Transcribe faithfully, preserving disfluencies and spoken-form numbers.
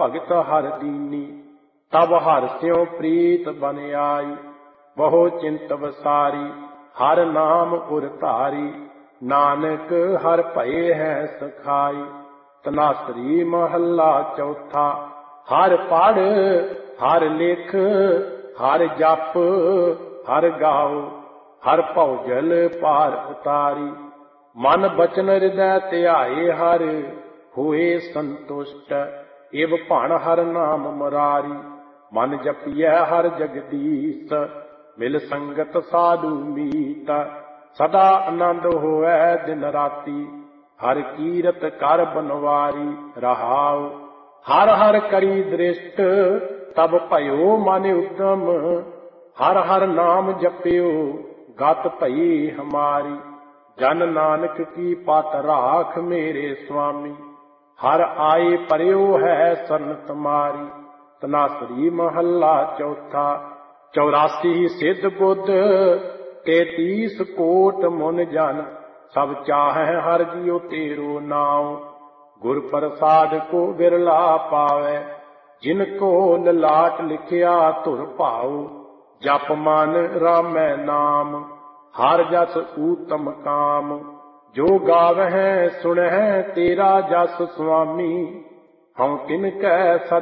भगत हर दीनी। तब हर स्यों प्रीत बन आई, बहु चिंत वसारी। हर नाम उर धारी, नानक हर भये है सखाई। तनासरी महला चौथा। हर पढ़ हर लिख हर जप हर गाओ, हर भौजल पार उतारी। मन बचन हृदय ध्याए हर, होए संतुष्ट। इव भण हर नाम मुरारी। मन जपिए हर जगदीश, मिल संगत साधु मीत। सदा आनंद होए दिन राती, हर कीरत कर बनवारी। रहाओ हर हर करी दृष्ट, तब भयो मन उद्दम। हर हर नाम जप्यो, गत भई हमारी। जन नानक की पत राख मेरे स्वामी, हर आए परयो है शरण तुम्हारी। तनासरी महला चौथा। चौरासी सिद्ध बुद्ध, तैतीस कोट मुन जन। सब चाहे हर जियो तेरो नाम, गुर प्रसाद को बिरला पावे। जिनको ललाट लिखिया धुर भाव, जप मन रामै नाम। हर जस ऊतम काम, जो गावह सुनह तेरा जस स्वामी। हम तिनकै सदा